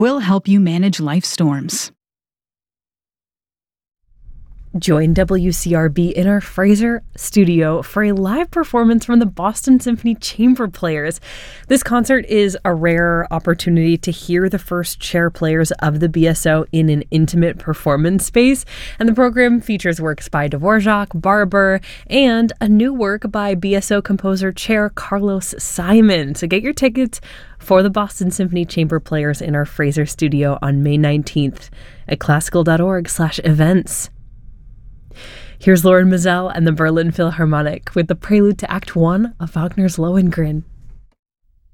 We'll help you manage life storms. Join WCRB in our Fraser studio for a live performance from the Boston Symphony Chamber Players. This concert is a rare opportunity to hear the first chair players of the BSO in an intimate performance space, and the program features works by Dvorak, Barber, and a new work by BSO composer chair Carlos Simon. So get your tickets for the Boston Symphony Chamber Players in our Fraser studio on May 19th at classical.org/events. Here's Lauren Mizell and the Berlin Philharmonic with the prelude to Act 1 of Wagner's Lohengrin.